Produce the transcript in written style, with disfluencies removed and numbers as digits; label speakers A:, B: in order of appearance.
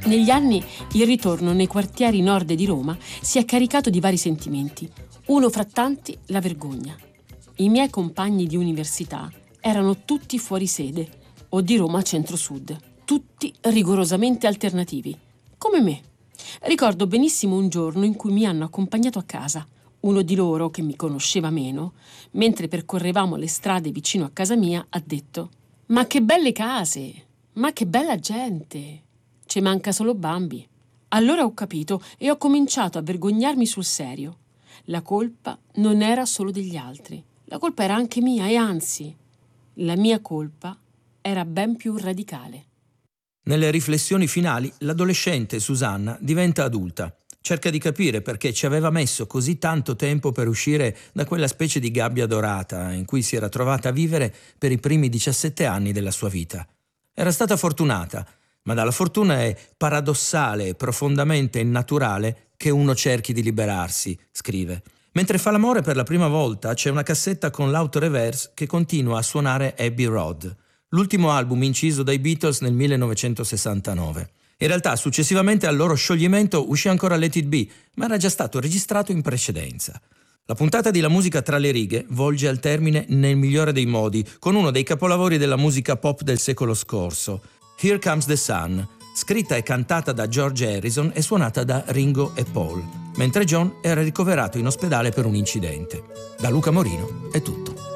A: Negli anni il ritorno nei quartieri nord di Roma si è caricato di vari sentimenti. Uno fra tanti, la vergogna. I miei compagni di università erano tutti fuori sede o di Roma centro-sud, tutti rigorosamente alternativi, come me. Ricordo benissimo un giorno in cui mi hanno accompagnato a casa. Uno di loro, che mi conosceva meno, mentre percorrevamo le strade vicino a casa mia, ha detto: «Ma che belle case! Ma che bella gente! Ci manca solo Bambi». Allora ho capito e ho cominciato a vergognarmi sul serio. La colpa non era solo degli altri. La colpa era anche mia e anzi, la mia colpa era ben più radicale.
B: Nelle riflessioni finali, l'adolescente Susanna diventa adulta. Cerca di capire perché ci aveva messo così tanto tempo per uscire da quella specie di gabbia dorata in cui si era trovata a vivere per i primi 17 anni della sua vita. Era stata fortunata, ma dalla fortuna è paradossale e profondamente innaturale che uno cerchi di liberarsi, scrive. Mentre fa l'amore per la prima volta c'è una cassetta con l'autoreverse che continua a suonare Abbey Road, l'ultimo album inciso dai Beatles nel 1969. In realtà, successivamente al loro scioglimento uscì ancora Let It Be, ma era già stato registrato in precedenza. La puntata di La musica tra le righe volge al termine nel migliore dei modi, con uno dei capolavori della musica pop del secolo scorso, Here Comes the Sun, scritta e cantata da George Harrison e suonata da Ringo e Paul, mentre John era ricoverato in ospedale per un incidente. Da Luca Morino è tutto.